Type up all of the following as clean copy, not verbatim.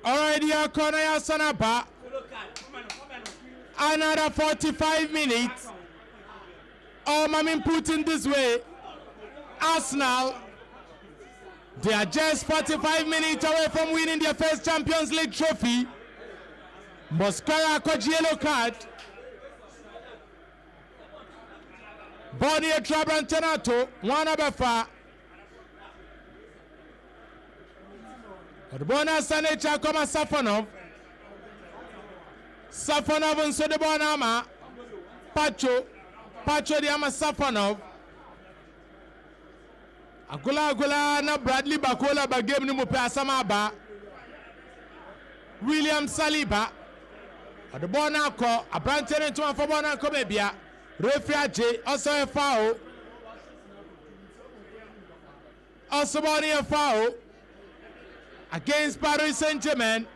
Already a corner Sanapa. Another 45 minutes. Oh, I'm putting this way. Arsenal, they are just 45 minutes away from winning their first Champions League trophy. Mosquera got yellow card. Bonnie Trabrantenato, one of the Bona Sanecha Koma Safonov. Safonov and Sodebonama. Pacho Diama Safonov. Agula na Bradley Bakola ba game ni mo pe asama ba. William Saliba. Adebona ko abrante ne tuma fo bona ko bebia. Referee aje also a foul. Also body a foul against Paris Saint-Germain.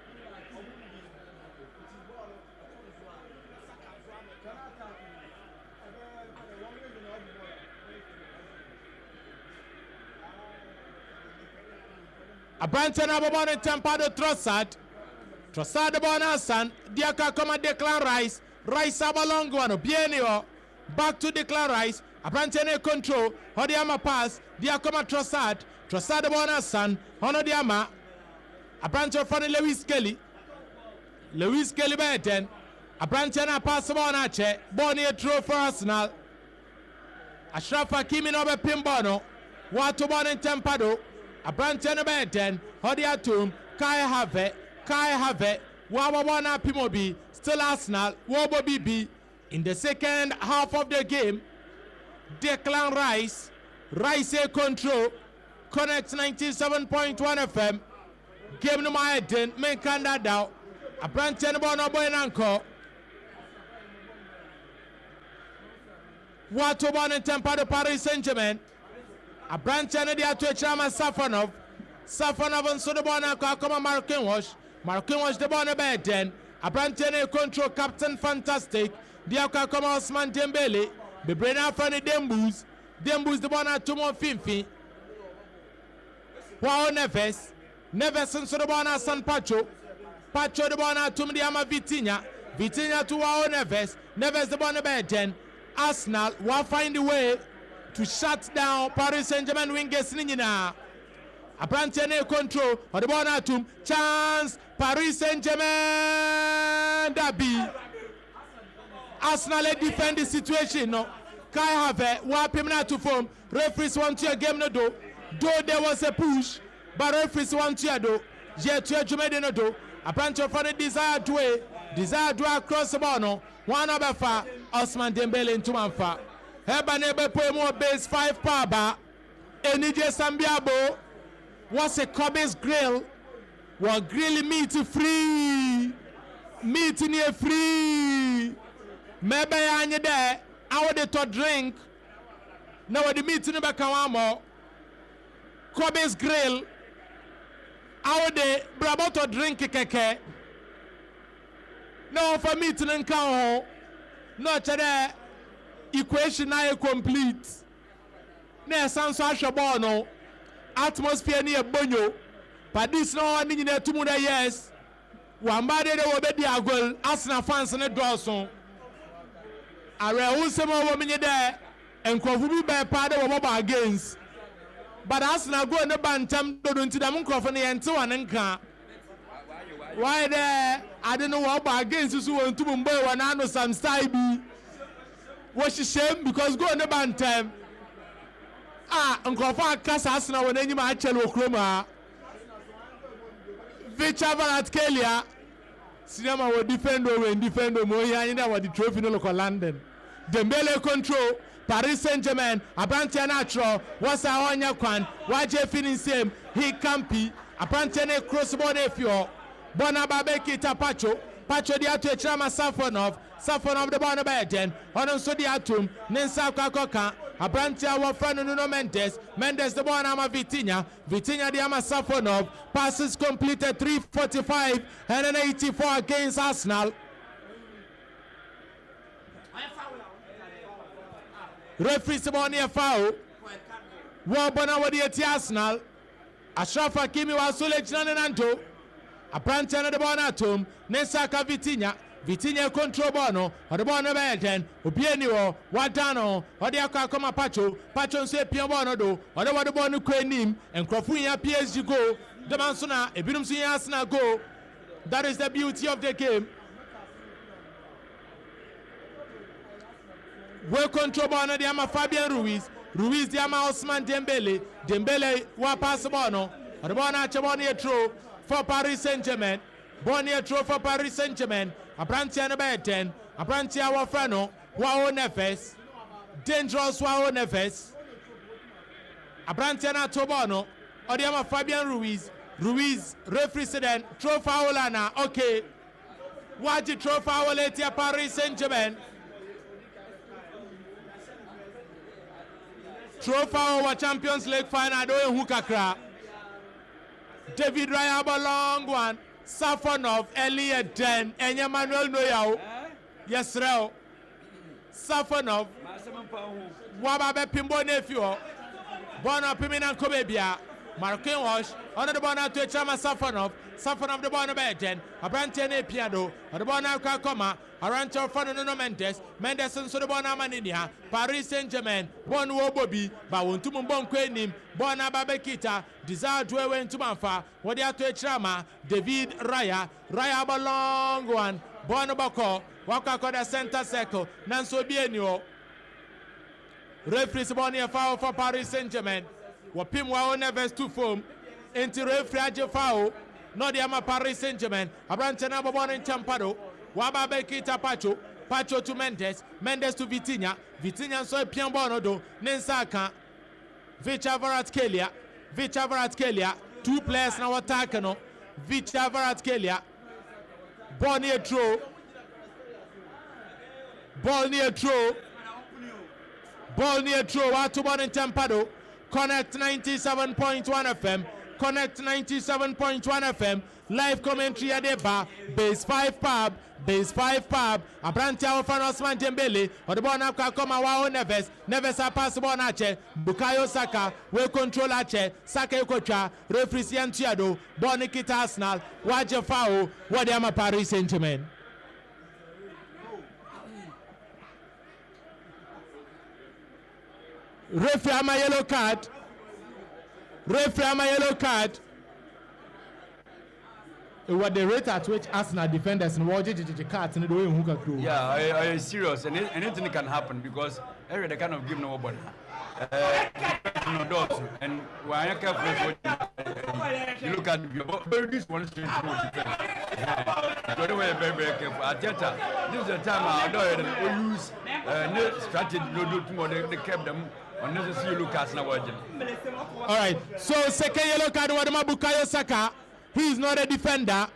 Abrante na bobone tempa de Trossard de Bonasan. Diaka koma Declan Rice. Rice abalongo ano bienio. Back to Declan Rice. Abrante ne control. Hodiama pass. Diakoma Trossard de Bonasan. Hono diama. Abrante fani Lewis Kelly beten. Abrante na pass Bonache. Boni a throw for Arsenal. Ashraf Hakimi no be pimbono. Watu boni tempado. Abrante no beten. Hodiatum. Kai Have. Wawana Pimobi. Still Arsenal. Wobo BB. In the second half of the game, Declan Rice a control, Connect 97.1 FM. Game no my den, men kanda daw. Abrante no bono boy nanko. Watu bono tempa de Paris Saint-Germain. Abrante no dia to chama Safonov and so the bono ko akoma Marquinhos de bono beden. Abrante no control, Captain Fantastic. Diaka koma Osman Dembele. Bebrena fani Dembus the bona tumo Finfi. Wao Neves nso the bona San Pacho the bona tum diama Vitinha to Wao Neves the bona beden. Arsenal will find a way to shut down Paris Saint-Germain wingers nina. Abrante ne control or the bona tum chance Paris Saint-Germain Dabi. Arsenal defend the situation. No, Kai Have wap him not to form. Referees want to a game no do. Though there was a push, but referees want to do. Yet to a Jumede no do. A bunch of funny desire to across the ball. No, one over far. Osman Dembele into Manfa. Heba nebe put more base 5 power bar. Enije Sambiabo was a Kobe's grill. Was grilling meat free. Meat near free. Maybe I there. I want to drink. Now the meeting in Bakawamo. Kobe's grill. I want the brabo to drink keke. No for meeting in Kao. No today. Equation now complete. Ne sounds Ashabono. Atmosphere near Bonyo. But this no one in the 2 years. Wambade de obedi agol. Arsenal fans in the Dawson. Are usema women there and Kofubi by part of what against. But Arsenal go in the bantam don't to the Munkofani and so on and can. Why there? I don't know what against you want to Mumbai when I know some style be. What's the shame because go in the bantam. Uncle Cast Arsenal when any match Chroma. Vicha Varatkelia. Cinema will defend over Moya in our trophy no local London. Dembele control, Paris Saint-Germain, Abrante Natural, Wasa Onya Kwan, YJ Finin same, he campi, Abrante crossbone fio, Bonababeki Tapacho, Pacho diatu Chama Safonov the Bonabeden, Onon Sodiatum, Nensa Kakoka, Abrante our friend Nuno Mendes the Bonama Vitinha the Ama Safonov, passes completed 345 and an 84 against Arsenal. Referee Simoni a foul. Wabona wadi eti Arsenal. Ashraf Hakimi wa Sule Chinananto. Abrante no the ball na tom Nensaka Vitinha control ball no or the ball no be ten obieni o wadano or the akoma Pacho nso epia ball no do or the ball no kwanim enkrofu ya PSG go the man so na ebinum so ya Arsenal go. That is the beauty of the game. We control ball no the ama Fabian Ruiz the ama Ousmane Dembele wa pass ball no or the ball na chaboni throw for Paris Saint-Germain. Bonnier throw for Paris Saint-Germain. Abrante no be 10. Abrante our friend no wa Nefes. Dangerous wa Nefes. Abrante na Tobono. Odiama Fabian Ruiz referee said throw foul na okay. Waji throw foul at Paris Saint-Germain. Throw foul wa Champions League final do hukakra. David Raya long one. Safonov, Elliot Den, and Emmanuel Noyao. Yes, Rao. Safonov. Wababe Pimbo nephew. Bona Pimina Kobebia. Marquin Wash. Under the Bona to Chama Safonov. Safonov the Bona Bejen. Abrante Piano. Or the Bona Kakoma. Arancho Fernando Mendes. Mendes and Sodobona Maninia. Paris Saint-Germain. Bon Wobobi. Bawuntum Bon Quenim. Bona Babekita. Desire to win to Manfa. What they are to Chama. David Raya long one. Bono Bako. Waka the center circle. Nanso Bienio. Referee Bonnie foul for Paris Saint-Germain. Wapim wa Neves to form. Into referee foul. No the ama Paris Saint-Germain. Abrante na Bobon in Champado. Wababe Kita Pacho to Mendes to Vitinha so pian bono do Nensaka Vicha Varatskhelia 2 players now attack no Vicha Varatskhelia ball near throw Watubon in Champado. Connect 97.1 FM. Connect 97.1 FM. Live commentary at the bar. Base 5 pub. Abrante Ousmane Dembele. Or the ball now come our Neves. Neves a pass ball Ache. Bukayo Saka. We control Ache. Saka Kocha. Referee Santiago. Bonikita Arsenal. Waje foul. What am Paris Saint-Germain? Referee ama yellow card. What the rate at which Arsenal defenders and watch cards in the way who can do. Yeah, I serious, and anything can happen because every the kind of give nobody. No dogs, and when I careful, you look at this one straight forward defense. By the way, very careful. Arteta, this is the time I don't use strategy. No do too much. They kept them. Unnecessary Lucas now. All right. So second yellow card. Wadama Bukayo Saka. He is not a defender.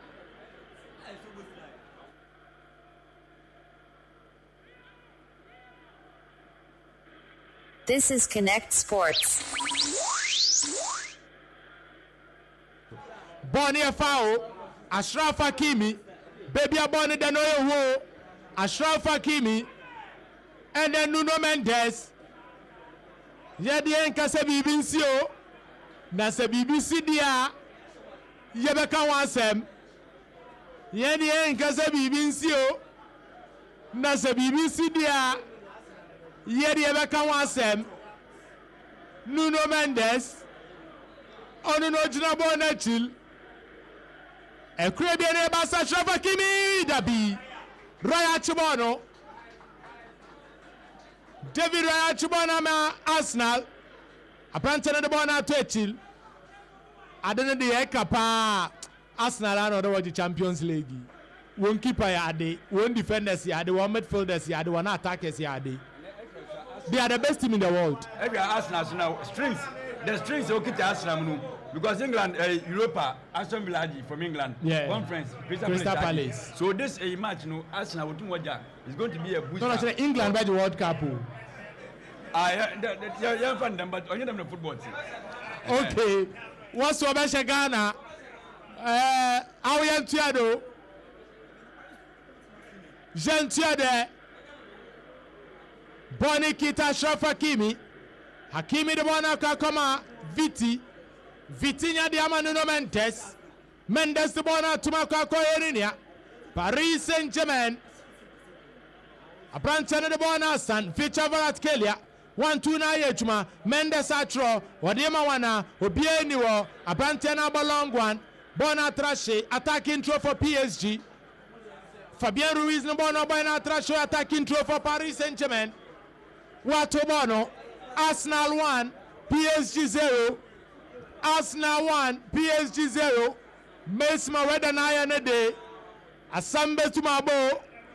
This is Connect Sports. Bonnie foul. Ashraf Hakimi. Baby Bonnie Danoyo Wo. Ashraf Hakimi. And then Nuno Mendes. Yedi enkase bibi nsio na se bibi sidia yebeka wansem yedi enkase bibi nsio na se bibi sidia yedi yebeka wansem Nuno Mendes onu no jina bona chill ekure bi ne ba sa Ashraf Hakimi dabi Raya Chibono David Raya Chibona Arsenal. Apparently the ball now to chill. I don't know the Ekapa Arsenal and the Champions League. One keeper yade, one defenders yade, one midfielders yade, one attackers yade. They are the best team in the world. Every Arsenal now strings. The strings okay to Arsenal because England, Europa, Aston Villa from England, conference, Crystal Palace. So this a match, Arsenal will do what it's going to be a boost. No, actually England by the World Cup. Yeah, fun them, but only them the football team. Okay, what's your best Ghana? Aoyan Tiado, Jean Tiade, Bonnie Kita Ashraf Hakimi the Bona Kakoma, Vitinha the Nuno Mendes the ball to Makako Paris Saint-Germain. A branch of the ball now, son. Feature Varat Kelia. 1-2 na yechuma. Mendes atro. Wadima wana. Obie niwo. A branch na long one. Bona Trashe. Attacking throw for PSG. Fabien Ruiz no bono Bona Trashe. Attacking throw for Paris Saint-Germain. Watobono. Arsenal 1. PSG 0. Arsenal 1. PSG 0. Mesma weda na ya nede. Asambe tumabo.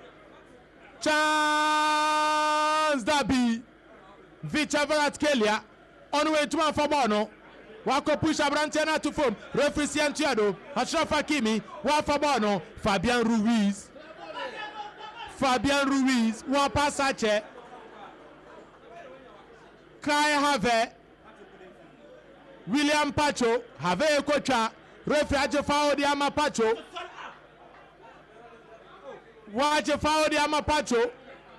Chance Dabi. Vicha Varatkelia. On way to Fabono. Wako push Abrantena to form. Referee Santiago. Ashraf Hakimi. Wafabono. Fabian Ruiz. Fabian Ruiz. Wapasache. Kai Have. William Pacho. Have a kocha. Referee Ajefao di Ama Pacho. Waje foul di Ama Pacho.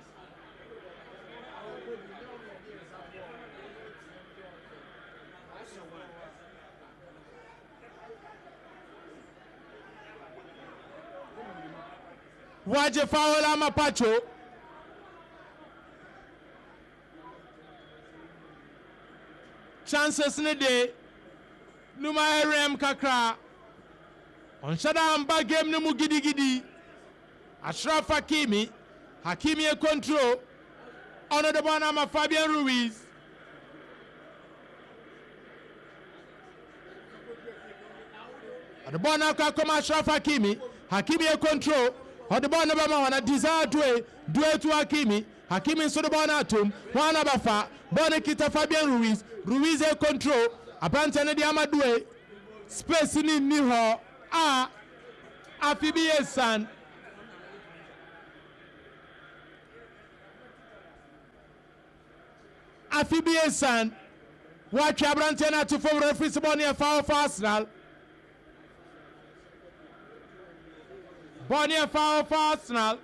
Waje foul Ama Pacho. Chances ne de Numa RM kakra. On shada amba game ne mu gidi gidi. Ashraf Hakimi. Hakimi a control. Honor the ball nama Fabian Ruiz. The ball now come Ashraf Hakimi. Hakimi a control. On the ball number one a desire to to Hakimi. Hakimi so the ball now to one abafa. Ball kita Fabian Ruiz. Ruiz a control. Apante ne di amadue. Space ni ho. Afibi San. Afibi San. Watch Abrantena to form referee Bonnie foul for Arsenal. Bonnie foul for Arsenal.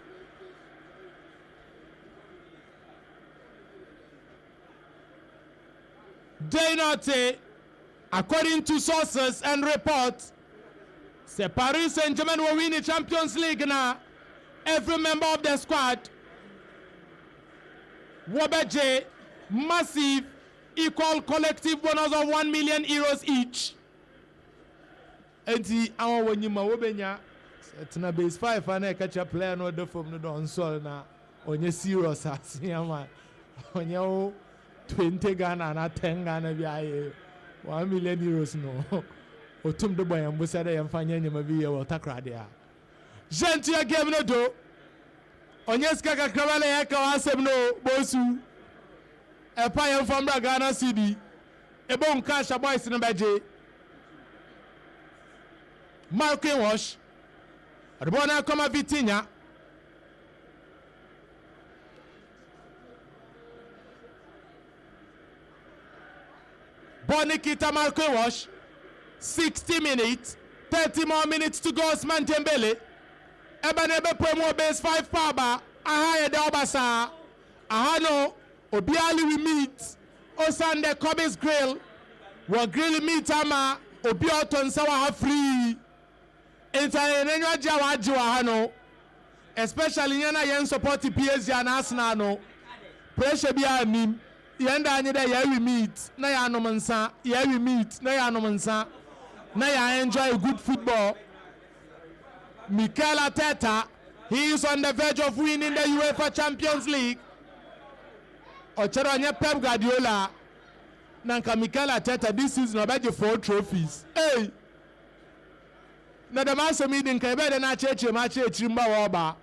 Denote, according to sources and reports, say Paris Saint-Germain will win the Champions League now. Every member of the squad Wabeje massive equal collective bonus of 1 million euros each. Enti awon wanyima wobenya tena base 5 ana catch a player no the form no don so na onye serious asiama onye o 20 Ghana na 10 Ghana bi aye 1 million euros no otum de boy ambusa de yemfanya nyama bi ye watakra de a gentle game no do onye ska kakra le ya ka wasem no bosu epa yemfam bra Ghana CD ebon cash boys no beje Marquinhos Wash. The ball now come Vitinha. Bonikita Marquinhos Wash. 60 minutes. 30 more minutes to go. Ousmane Dembele. Ebenebe Premo base 5 power. Aha de Obasa. Aha no. Obiali we meet. Osande Kobe's grill. We grill meet ama. Obioton sawa free. International Jawa especially yana yen support PSG and Arsenal no pressure bi anim yenda anye da ya we meet na ya anomansa ya we meet na ya anomansa na ya enjoy good football. Mikel Arteta, he is on the verge of winning the UEFA Champions League. Ochero anye Pep Guardiola nanka Mikel Arteta this season about 4 trophies. Hey, na the master meeting can be na cheche mba woba.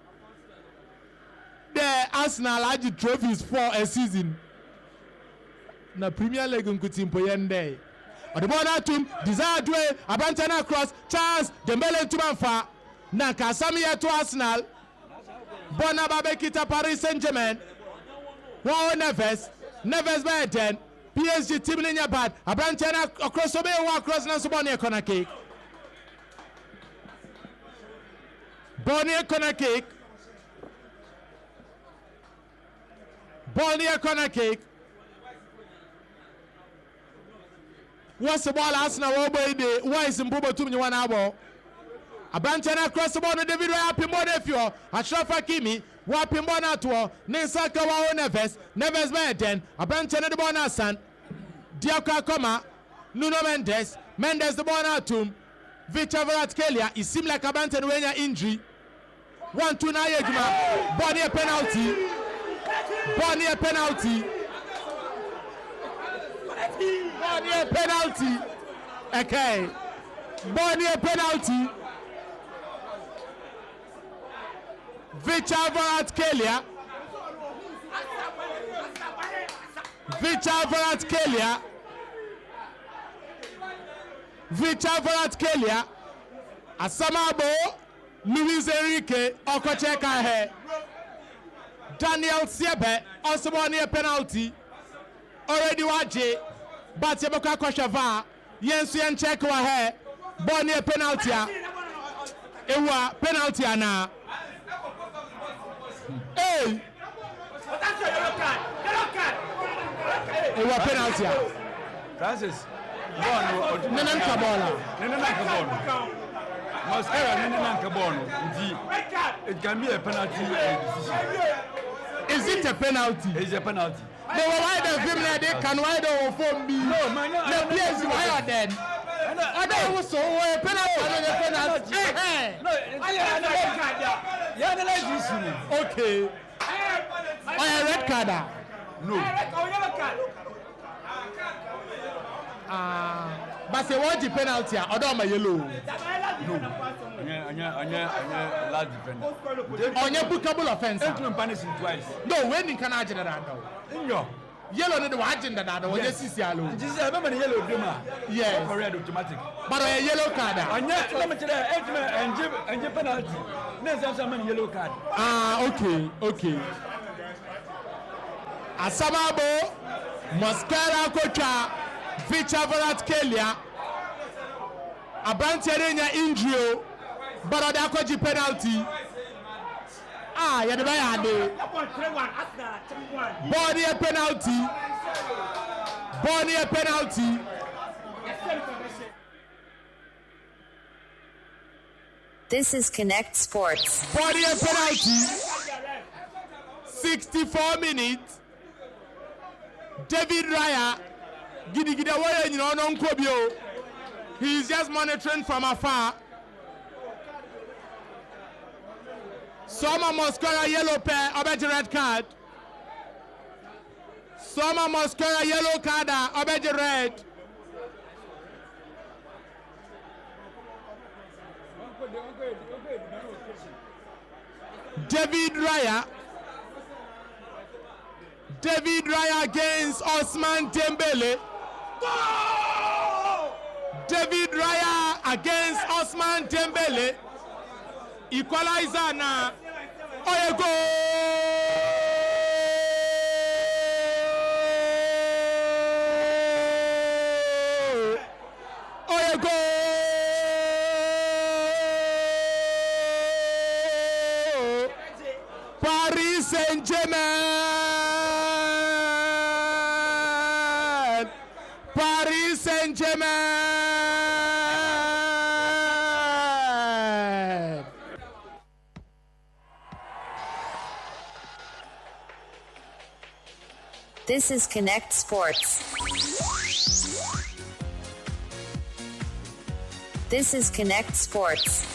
The Arsenal had the trophies for a season. Na Premier League nkutimpo yende. The ball now to desire way Abantana cross Charles Dembele to Manfa. Na Kasami to Arsenal. Bona Babekita Paris Saint-Germain. Wow Neves by 10. PSG team in your bad. Abantana across the way across Nasoboni corner kick. Bonnier corner kick. Bonnier corner kick. What's the ball? Arsenal over the why is Mbubo to me one hour? A branch and across the ball, David Rapi Monefio, Ashraf Hakimi, Wapi Monato, Ninsaka Neves, Neves Beden, a branch and the Bonasan, Diaka Koma, Nuno Mendes, Mendes the Bonatum, Victor Kelia. It seemed like a branch and when injury. 1-2 now, Yejuma, Bonnie a penalty, Bonnie a penalty, Bonnie a penalty, okay, Bonnie a penalty. Victor Kelia. Victor Kelia. Victor Kelia. Asamabo. Luis Enrique. Okocheka he. Daniel Siebe. Also won a penalty. Already waje. But Yeboka Koshava. Yensu yen check wa he. Bonnie a penalty. Ewa penalty ana. Hey! That's a yellow card. Yellow card. It was penalty. Francis. Nenanka bola. Mascara Nenanka bono. It can be a penalty. Is it a penalty? It's a penalty. They were wide of him like they can wide over for me. No, man. The players were then. I don't know so a penalty. No, okay. A red card. No. But say what the penalty? I don't know yellow. No. Large defender. On your bookable offense. Punish him twice. No, when you can agenda that No. Yellow need to agenda that one. Yes, is yellow. This is a yellow dimmer. Yes. Red automatic. But a yellow card. And yet, let me tell you, and penalty. There's some yellow card. Okay. Asamabo, Mascara Kocha, Victor Kelia, Abanterenya injury, but on the penalty. Yadabaya. Body a penalty. This is Connect Sports. Body a penalty. 64 minutes. David Raya, Gida Waya, you know, non Kobio. He's just monitoring from afar. Soma Moscara yellow pair, Obed red card. Soma Moscara yellow card, Obed red. David Raya against Osman Dembele. David Raya against Osman Dembele. Equalizer now. Oye go! Oye go! Paris Saint-Germain! Paris Saint-Germain! This is Connect Sports. This is Connect Sports.